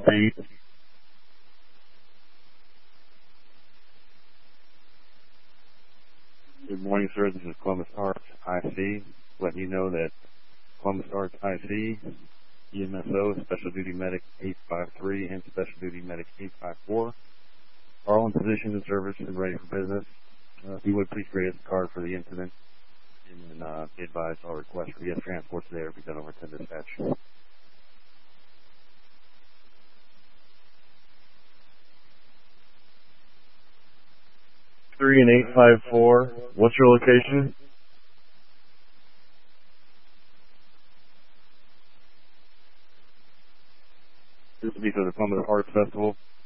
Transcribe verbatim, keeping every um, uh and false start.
Northeast. Good morning, sir. This is Columbus Arts I C. Letting you know that Columbus Arts I C, E M S O, Special Duty Medic eight five three, and Special Duty Medic eight five four are all in position to service and ready for business. Uh, if you would, please create a card for the incident. And then uh, be advised all requests for E S transport today will be done over to dispatch. Three and eight five four. What's your location? This will be for the Columbus Arts Festival.